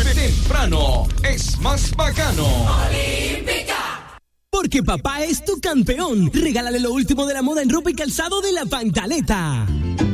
Temprano es más bacano. Olímpica. Porque papá es tu campeón. Regálale lo último de la moda en ropa y calzado de La Pantaleta.